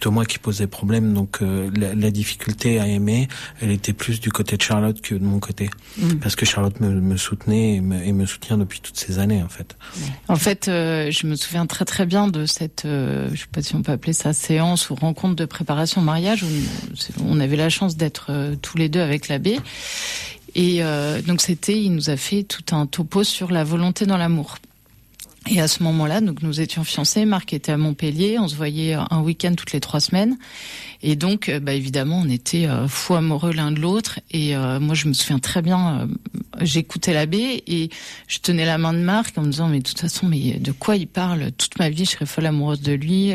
plutôt moi qui posais problème. Donc la difficulté à aimer, elle était plus du côté de Charlotte que de mon côté, parce que Charlotte me soutenait et me soutient depuis toutes ces années en fait. En fait, je me souviens très très bien de cette, je sais pas si on peut appeler ça séance ou rencontre de préparation au mariage, où on avait la chance d'être tous les deux avec l'abbé. Et donc il nous a fait tout un topo sur la volonté dans l'amour. Et à ce moment-là, donc nous étions fiancés, Marc était à Montpellier, on se voyait un week-end toutes les 3 semaines. Et donc, évidemment, on était fous amoureux l'un de l'autre. Et moi, je me souviens très bien, j'écoutais l'abbé et je tenais la main de Marc en me disant, mais de toute façon, mais de quoi il parle? Toute ma vie, je serais folle amoureuse de lui.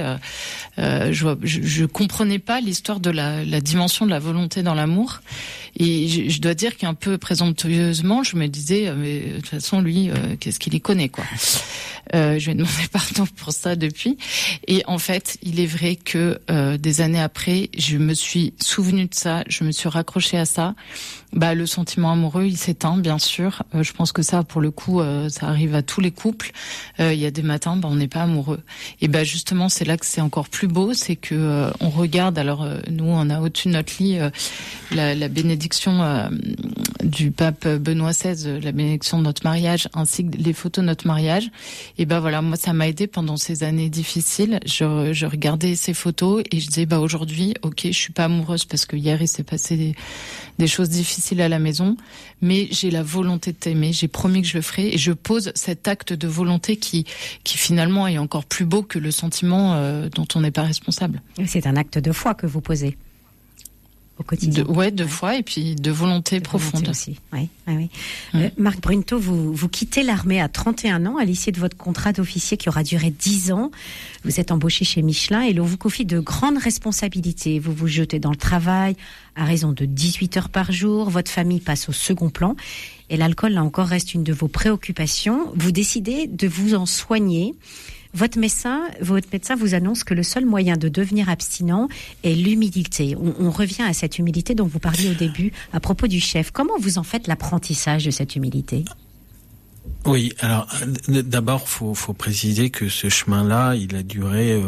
Je comprenais pas l'histoire de la dimension de la volonté dans l'amour. Et je dois dire qu'un peu présomptueusement, je me disais, mais de toute façon, lui, qu'est-ce qu'il y connaît, quoi. Je lui ai demandé pardon pour ça depuis. Et en fait, il est vrai que des années après, je me suis souvenue de ça, je me suis raccrochée à ça. Le sentiment amoureux, il s'éteint, bien sûr. Je pense que ça, pour le coup, ça arrive à tous les couples. Il y a des matins, on n'est pas amoureux. Et justement, c'est là que c'est encore plus beau, c'est que on regarde. Alors nous, on a au-dessus de notre lit la bénédiction du pape Benoît XVI, la bénédiction de notre mariage, ainsi que les photos de notre mariage. Et voilà, moi, ça m'a aidé pendant ces années difficiles. Je regardais ces photos et je disais, aujourd'hui, ok, je suis pas amoureuse parce que hier il s'est passé des choses difficiles à la maison, mais j'ai la volonté de t'aimer, j'ai promis que je le ferai, et je pose cet acte de volonté qui finalement est encore plus beau que le sentiment dont on n'est pas responsable. C'est un acte de foi que vous posez au quotidien. De foi et puis de volonté profonde. Volonté aussi. Oui. Marc Brunto, vous quittez l'armée à 31 ans, à l'issue de votre contrat d'officier qui aura duré 10 ans. Vous êtes embauché chez Michelin et l'on vous confie de grandes responsabilités. Vous vous jetez dans le travail à raison de 18 heures par jour. Votre famille passe au second plan. Et l'alcool, là encore, reste une de vos préoccupations. Vous décidez de vous en soigner. Votre médecin vous annonce que le seul moyen de devenir abstinent est l'humilité. On revient à cette humilité dont vous parliez au début à propos du chef. Comment vous en faites l'apprentissage de cette humilité ? Oui, alors d'abord faut préciser que ce chemin-là, il a duré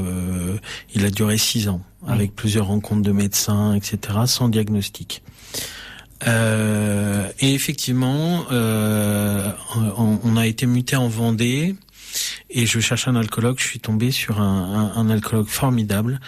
6 ans, avec plusieurs rencontres de médecins, etc., sans diagnostic. Et effectivement, on a été muté en Vendée. Et je cherchais un alcoologue, je suis tombé sur un alcoologue formidable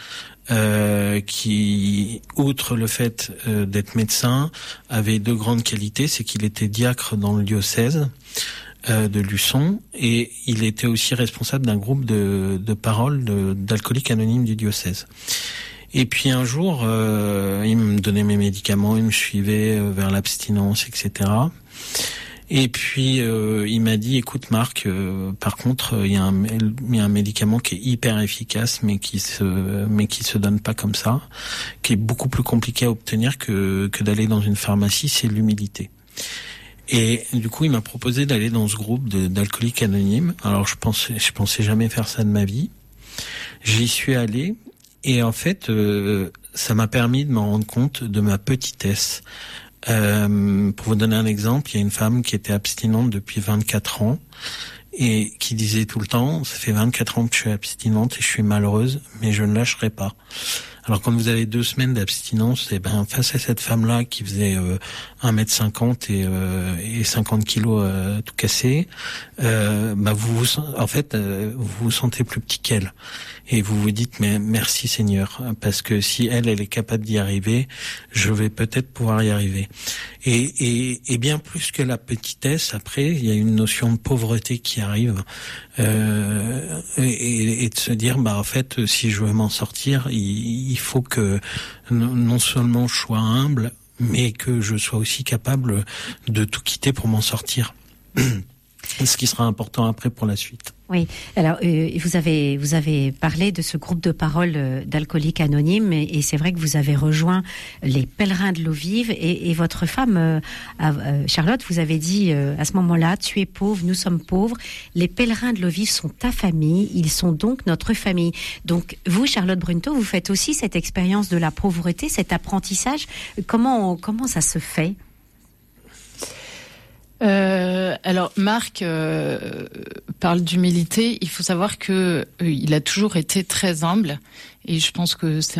qui, outre le fait d'être médecin, avait 2 grandes qualités, c'est qu'il était diacre dans le diocèse de Luçon et il était aussi responsable d'un groupe de parole d'alcooliques anonymes du diocèse. Et puis un jour, il me donnait mes médicaments, il me suivait vers l'abstinence, etc. Et puis il m'a dit, écoute Marc, par contre il y a un médicament qui est hyper efficace, mais qui se donne pas comme ça, qui est beaucoup plus compliqué à obtenir que d'aller dans une pharmacie, c'est l'humilité. Et du coup il m'a proposé d'aller dans ce groupe d'alcooliques anonymes. Alors je pensais jamais faire ça de ma vie. J'y suis allé et en fait ça m'a permis de me rendre compte de ma petitesse. Pour vous donner un exemple, il y a une femme qui était abstinente depuis 24 ans et qui disait tout le temps, ça fait 24 ans que je suis abstinente et je suis malheureuse, mais je ne lâcherai pas. Alors quand vous avez 2 semaines d'abstinence, face à cette femme-là qui faisait 1m50 et 50 kilos tout cassé, vous vous sentez plus petit qu'elle. Et vous vous dites, mais merci Seigneur, parce que si elle est capable d'y arriver, je vais peut-être pouvoir y arriver. Et bien plus que la petitesse, après, il y a une notion de pauvreté qui arrive, et de se dire, en fait, si je veux m'en sortir, il faut que non seulement je sois humble, mais que je sois aussi capable de tout quitter pour m'en sortir. Ce qui sera important après pour la suite. Oui, alors vous avez parlé de ce groupe de parole d'alcooliques anonymes et c'est vrai que vous avez rejoint les pèlerins de l'eau vive et votre femme, Charlotte, vous avez dit à ce moment-là, tu es pauvre, nous sommes pauvres, les pèlerins de l'eau vive sont ta famille, ils sont donc notre famille. Donc vous, Charlotte Brunto, vous faites aussi cette expérience de la pauvreté, cet apprentissage. Comment ça se fait ? Alors Marc parle d'humilité. Il faut savoir que il a toujours été très humble et je pense que c'est